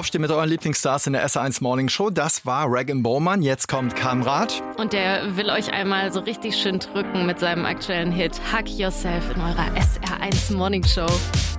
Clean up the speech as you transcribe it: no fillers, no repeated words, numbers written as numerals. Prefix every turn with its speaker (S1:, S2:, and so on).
S1: Aufstehen mit euren Lieblingsstars in der SR1 Morning Show. Das war Rag & Bowman. Jetzt kommt Kamrat.
S2: Und der will euch einmal so richtig schön drücken mit seinem aktuellen Hit Hug Yourself in eurer SR1 Morning Show.